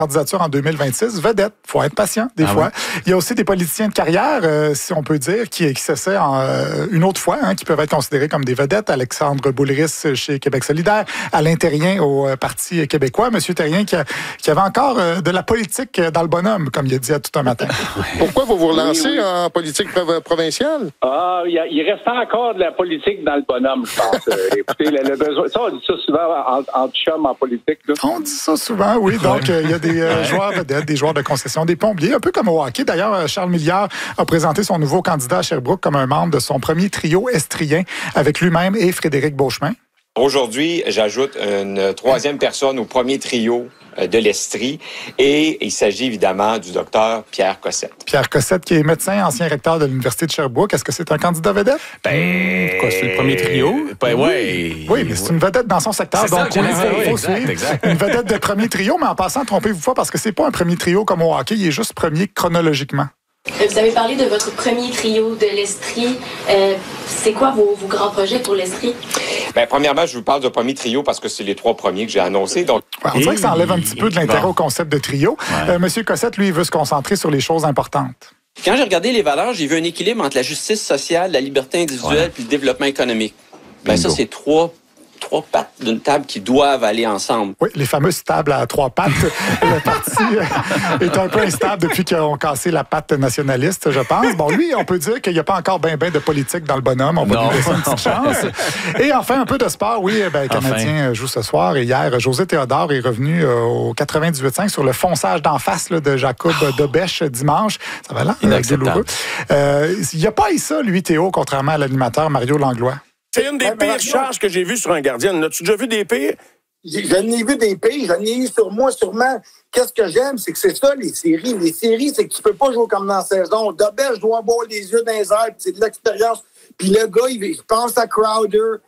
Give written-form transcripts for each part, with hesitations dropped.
candidature en 2026. Vedette, il faut être patient des fois. Ouais. Il y a aussi des politiciens de carrière, si on peut dire, qui s'essaient une autre fois, qui peuvent être considérés comme des vedettes. Alexandre Boulris chez Québec solidaire, Alain Terrien au Parti québécois. Monsieur Terrien qui avait encore de la politique dans le bonhomme, comme il a dit à tout un matin. Pourquoi vous relancez en politique provinciale? Il reste encore de la politique dans le bonhomme, je pense. Écoutez, le besoin... Ça, on dit ça souvent entre chums en politique. Là. On dit ça souvent, oui. Donc, il y a des joueurs vedettes, des joueurs de concession, des plombiers, un peu comme au hockey. D'ailleurs, Charles Milliard a présenté son nouveau candidat à Sherbrooke comme un membre de son premier trio estrien avec lui-même et Frédéric Beauchemin. Aujourd'hui, j'ajoute une troisième personne au premier trio de l'Estrie et il s'agit évidemment du docteur Pierre Cossette. Pierre Cossette qui est médecin, ancien recteur de l'Université de Sherbrooke. Est-ce que c'est un candidat vedette? Quoi, c'est le premier trio? Oui, mais c'est une vedette dans son secteur. C'est donc, il faut suivre. Exact. Une vedette de premier trio, mais en passant, trompez-vous pas parce que c'est pas un premier trio comme au hockey, il est juste premier chronologiquement. Vous avez parlé de votre premier trio de l'Estrie. C'est quoi vos grands projets pour l'Estrie? Premièrement, je vous parle de premier trio parce que c'est les trois premiers que j'ai annoncés. Donc... on dirait que ça enlève un petit peu de l'intérêt au concept de trio. Monsieur Cossette, lui, il veut se concentrer sur les choses importantes. Quand j'ai regardé les valeurs, j'ai vu un équilibre entre la justice sociale, la liberté individuelle puis le développement économique. Ça, c'est trois pattes d'une table qui doivent aller ensemble. Oui, les fameuses tables à trois pattes. Le parti est un peu instable depuis qu'ils ont cassé la patte nationaliste, je pense. Bon, lui, on peut dire qu'il n'y a pas encore ben de politique dans le bonhomme. On va lui laisser une petite chance. Et enfin, un peu de sport. Oui, le Canadien joue ce soir. Et hier, José Théodore est revenu au 98.5 sur le fonçage d'en face de Jacob Dobèche dimanche. Ça va l'air douloureux. Il n'y a pas eu ça, lui, Théo, contrairement à l'animateur Mario Langlois. C'est une des pires charges que j'ai vues sur un gardien. As-tu déjà vu des pires? J'en ai vu des pires, j'en ai eu sur moi sûrement. Qu'est-ce que j'aime, c'est que c'est ça, les séries. Les séries, c'est que tu peux pas jouer comme dans la saison. Dobèche doit avoir les yeux dans les airs, puis c'est de l'expérience. Puis le gars, il pense à Crider,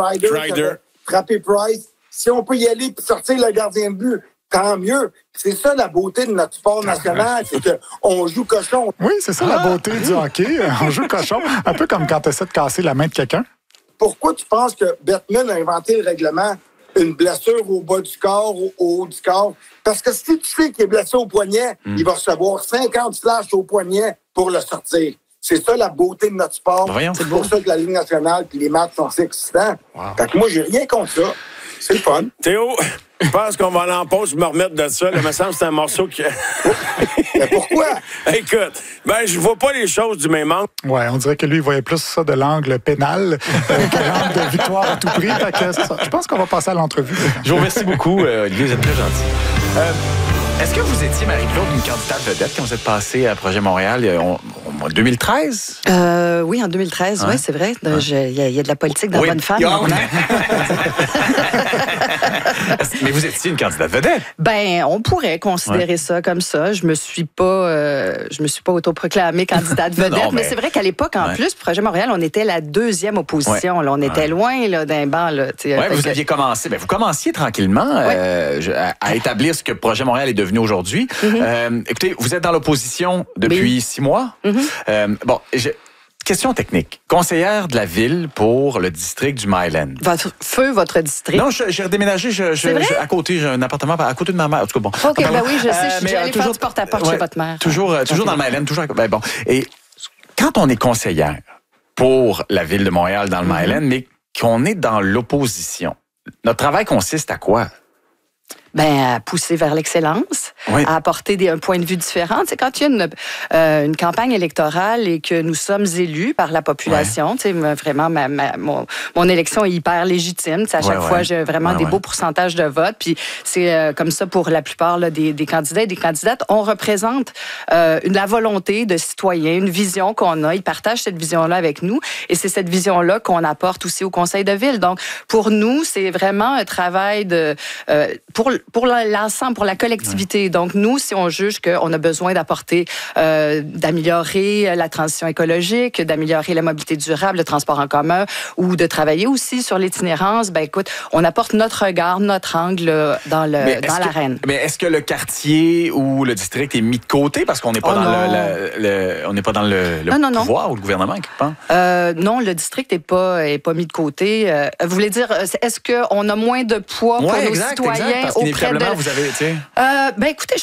frappé Price. Si on peut y aller et sortir le gardien de but, tant mieux. C'est ça la beauté de notre sport national, c'est qu'on joue cochon. Oui, c'est ça la beauté du hockey. On joue cochon, un peu comme quand tu essaies de casser la main de quelqu'un. Pourquoi tu penses que Bettman a inventé le règlement une blessure au bas du corps, au haut du corps? Parce que si tu sais qu'il est blessé au poignet, il va recevoir 50 flashs au poignet pour le sortir. C'est ça la beauté de notre sport. C'est pour ça que la Ligue nationale et les matchs sont si excitants. Fait que moi, j'ai rien contre ça. C'est le fun. Théo, je pense qu'on va aller en pause me remettre de ça. Il me semble que c'est un morceau qui... Mais pourquoi? Écoute, je vois pas les choses du même angle. Ouais, on dirait que lui, il voyait plus ça de l'angle pénal que l'angle de victoire à tout prix. Fait que c'est ça. Je pense qu'on va passer à l'entrevue. Je vous remercie beaucoup, Olivier, vous êtes très gentil. Est-ce que vous étiez, Marie-Claude, une candidate vedette quand vous êtes passée à Projet Montréal en 2013? Oui, en 2013, oui, c'est vrai. Il y a de la politique dans Bonne Femme. Mais vous étiez une candidate vedette? On pourrait considérer ça comme ça. Je me suis pas autoproclamée candidate vedette, mais c'est vrai qu'à l'époque, en plus, Projet Montréal, on était la deuxième opposition. Là, on était loin d'un banc. Vous aviez commencé. Vous commenciez tranquillement à établir ce que Projet Montréal est devenu aujourd'hui. Écoutez, vous êtes dans l'opposition depuis 6 mois. Question technique. Conseillère de la ville pour le district du Myland. Votre district? Non, j'ai redéménagé. À côté, j'ai un appartement à côté de ma mère. En tout cas, bon. OK, oui, je sais. Je suis allée faire du porte-à-porte chez votre mère. Toujours dans le Myland. Et quand on est conseillère pour la ville de Montréal dans le Myland, mais qu'on est dans l'opposition, notre travail consiste à quoi? À pousser vers l'excellence, à apporter un point de vue différent. C'est quand il y a une campagne électorale et que nous sommes élus par la population, vraiment, mon élection est hyper légitime. À chaque fois, j'ai vraiment des beaux pourcentages de vote. Puis c'est comme ça pour la plupart des candidats et des candidates. On représente la volonté de citoyens, une vision qu'on a. Ils partagent cette vision-là avec nous. Et c'est cette vision-là qu'on apporte aussi au conseil de ville. Donc, pour nous, c'est vraiment un travail pour l'ensemble, pour la collectivité. Donc, nous, si on juge qu'on a besoin d'améliorer la transition écologique, d'améliorer la mobilité durable, le transport en commun, ou de travailler aussi sur l'itinérance, écoute, on apporte notre regard, notre angle dans l'arène. Mais est-ce que le quartier ou le district est mis de côté parce qu'on n'est pas dans le pouvoir ou le gouvernement qui pense? Non, le district n'est pas mis de côté. Vous voulez dire, est-ce qu'on a moins de poids pour nos citoyens auprès de... vous avez, écoutez,